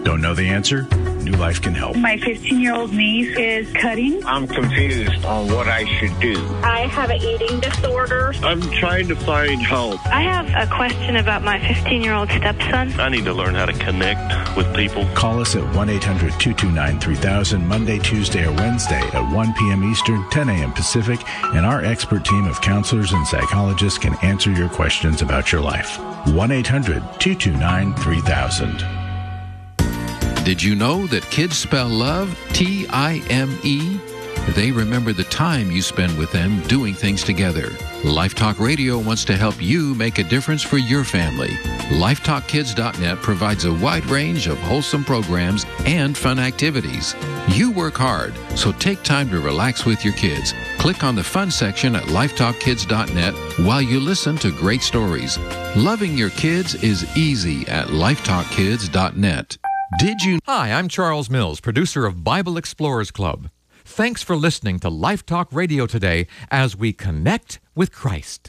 Don't know the answer? New Life can help. My 15-year-old niece is cutting. I'm confused on what I should do. I have an eating disorder. I'm trying to find help. I have a question about my 15-year-old stepson. I need to learn how to connect with people. Call us at 1-800-229-3000 Monday, Tuesday, or Wednesday at 1 p.m. Eastern, 10 a.m. Pacific, and our expert team of counselors and psychologists can answer your questions about your life. 1-800-229-3000. Did you know that kids spell love T-I-M-E? They remember the time you spend with them doing things together. Life Talk Radio wants to help you make a difference for your family. LifeTalkKids.net provides a wide range of wholesome programs and fun activities. You work hard, so take time to relax with your kids. Click on the fun section at LifeTalkKids.net while you listen to great stories. Loving your kids is easy at LifeTalkKids.net. Did you? Hi, I'm Charles Mills, producer of Bible Explorers Club. Thanks for listening to Life Talk Radio today as we connect with Christ.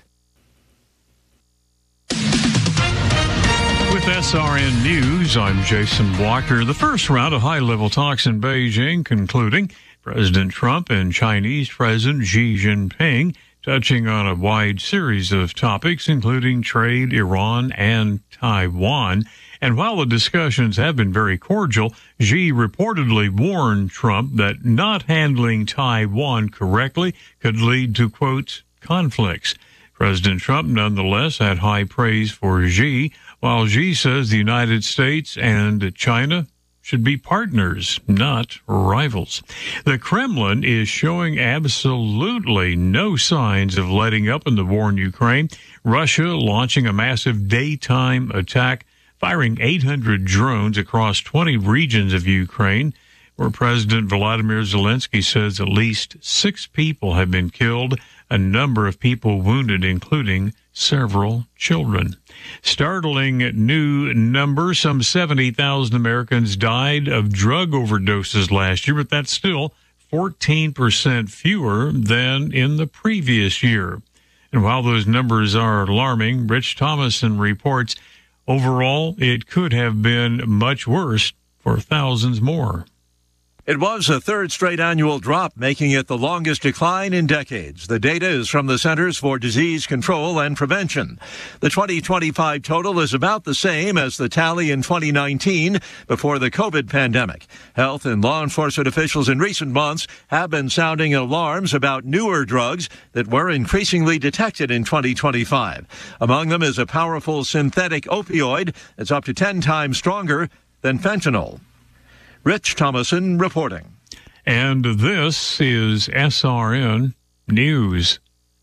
With SRN News, I'm Jason Walker. The first round of high-level talks in Beijing concluding. President Trump and Chinese President Xi Jinping touching on a wide series of topics, including trade, Iran, and Taiwan. And while the discussions have been very cordial, Xi reportedly warned Trump that not handling Taiwan correctly could lead to, quote, conflicts. President Trump nonetheless had high praise for Xi, while Xi says the United States and China should be partners, not rivals. The Kremlin is showing absolutely no signs of letting up in the war in Ukraine. Russia launching a massive daytime attack, firing 800 drones across 20 regions of Ukraine, where President Volodymyr Zelensky says at least 6 people have been killed, a number of people wounded, including several children. Startling new number, some 70,000 Americans died of drug overdoses last year, but that's still 14% fewer than in the previous year. And while those numbers are alarming, Rich Thomason reports overall, it could have been much worse for thousands more. It was a third straight annual drop, making it the longest decline in decades. The data is from the Centers for Disease Control and Prevention. The 2025 total is about the same as the tally in 2019 before the COVID pandemic. Health and law enforcement officials in recent months have been sounding alarms about newer drugs that were increasingly detected in 2025. Among them is a powerful synthetic opioid that's up to 10 times stronger than fentanyl. Rich Thomason reporting. And this is SRN News.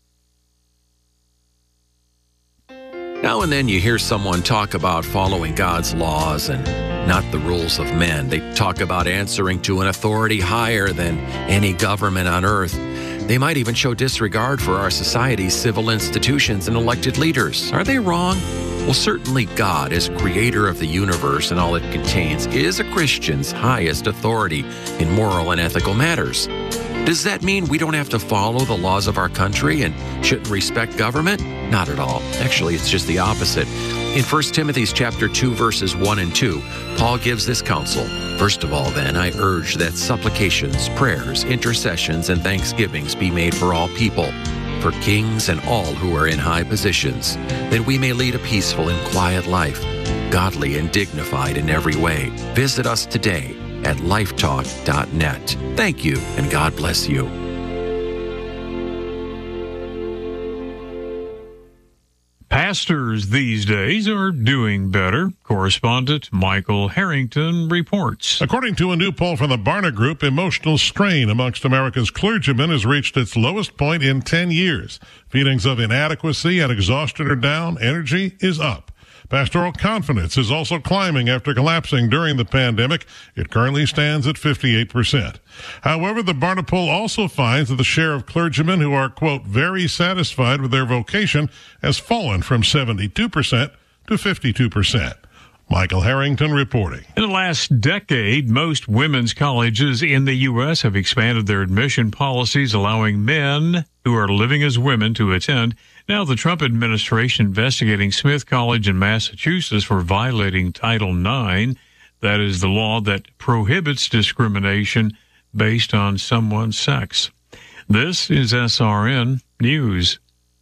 Now and then you hear someone talk about following God's laws and not the rules of men. They talk about answering to an authority higher than any government on earth. They might even show disregard for our society's civil institutions and elected leaders. Are they wrong? Well, certainly God, as creator of the universe and all it contains, is a Christian's highest authority in moral and ethical matters. Does that mean we don't have to follow the laws of our country and shouldn't respect government? Not at all. Actually, it's just the opposite. In 1 Timothy chapter 2, verses 1 and 2, Paul gives this counsel. First of all, then, I urge that supplications, prayers, intercessions, and thanksgivings be made for all people, for kings and all who are in high positions, that we may lead a peaceful and quiet life, godly and dignified in every way. Visit us today at lifetalk.net. Thank you, and God bless you. Pastors these days are doing better. Correspondent Michael Harrington reports. According to a new poll from the Barna Group, emotional strain amongst America's clergymen has reached its lowest point in 10 years. Feelings of inadequacy and exhaustion are down. Energy is up. Pastoral confidence is also climbing after collapsing during the pandemic. It currently stands at 58%. However, the Barna poll also finds that the share of clergymen who are, quote, very satisfied with their vocation has fallen from 72% to 52%. Michael Harrington reporting. In the last decade, most women's colleges in the U.S. have expanded their admission policies, allowing men who are living as women to attend. Now, the Trump administration investigating Smith College in Massachusetts for violating Title IX. That is the law that prohibits discrimination based on someone's sex. This is SRN News.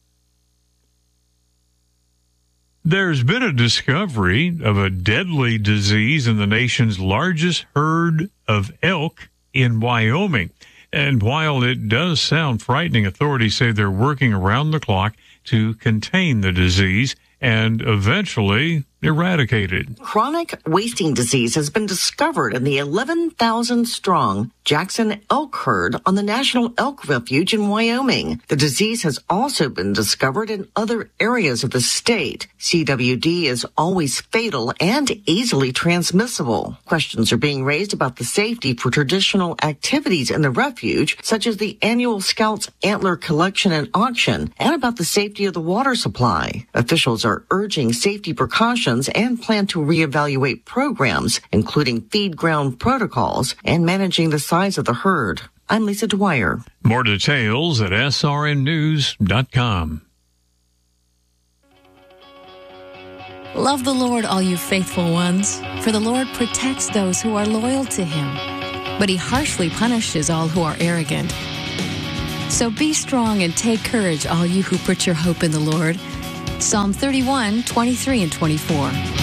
There's been a discovery of a deadly disease in the nation's largest herd of elk in Wyoming. And while it does sound frightening, authorities say they're working around the clock to contain the disease and eventually eradicate it. Chronic wasting disease has been discovered in the 11,000-strong Jackson elk herd on the National Elk Refuge in Wyoming. The disease has also been discovered in other areas of the state. CWD is always fatal and easily transmissible. Questions are being raised about the safety for traditional activities in the refuge, such as the annual Scouts Antler Collection and Auction, and about the safety of the water supply. Officials are urging safety precautions and plan to reevaluate programs, including feed ground protocols and managing the size of the herd. I'm Lisa Dwyer. More details at srnnews.com. Love the Lord, all you faithful ones, for the Lord protects those who are loyal to him, but he harshly punishes all who are arrogant. So be strong and take courage, all you who put your hope in the Lord. Psalm 31, 23 and 24.